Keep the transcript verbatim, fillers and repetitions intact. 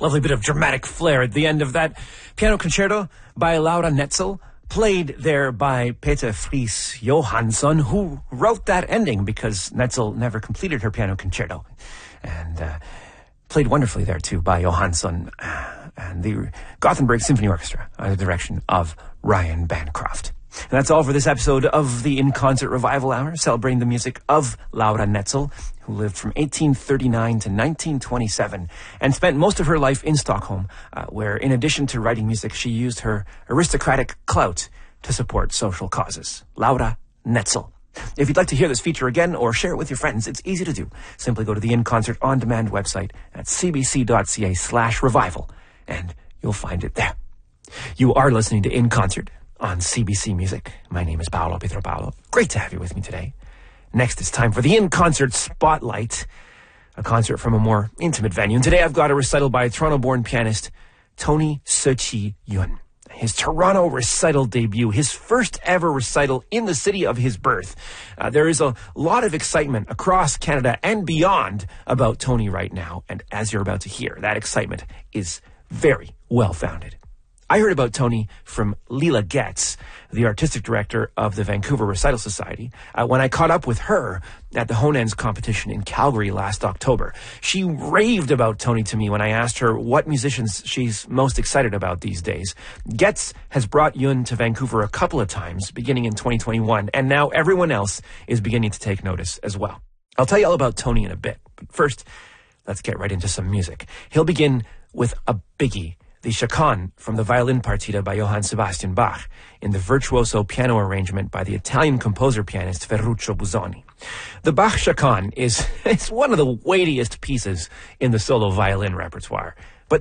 Lovely bit of dramatic flair at the end of that piano concerto by Laura Netzel, played there by Peter Friis Johansson, who wrote that ending because Netzel never completed her piano concerto. And uh, played wonderfully there, too, by Johansson and the Gothenburg Symphony Orchestra under the direction of Ryan Bancroft. And that's all for this episode of the In Concert Revival Hour, celebrating the music of Laura Netzel, who lived from eighteen thirty-nine to nineteen twenty-seven and spent most of her life in Stockholm, uh, where, in addition to writing music, she used her aristocratic clout to support social causes. Laura Netzel. If you'd like to hear this feature again or share it with your friends, it's easy to do. Simply go to the In Concert On Demand website at cbc.ca slash revival, and you'll find it there. You are listening to In Concert on C B C Music. My name is Paolo Pietropalo. Great to have you with me today. Next, it's time for the In Concert Spotlight, a concert from a more intimate venue. And today I've got a recital by Toronto-born pianist Tony Sochi Yun. His Toronto recital debut, his first ever recital in the city of his birth. Uh, there is a lot of excitement across Canada and beyond about Tony right now. And as you're about to hear, that excitement is very well-founded. I heard about Tony from Leela Getz, the artistic director of the Vancouver Recital Society, uh, when I caught up with her at the Honens competition in Calgary last October. She raved about Tony to me when I asked her what musicians she's most excited about these days. Getz has brought Yun to Vancouver a couple of times, beginning in twenty twenty-one, and now everyone else is beginning to take notice as well. I'll tell you all about Tony in a bit, but first, let's get right into some music. He'll begin with a biggie, the Chaconne from the Violin Partita by Johann Sebastian Bach, in the virtuoso piano arrangement by the Italian composer-pianist Ferruccio Busoni. The Bach Chaconne is it's one of the weightiest pieces in the solo violin repertoire.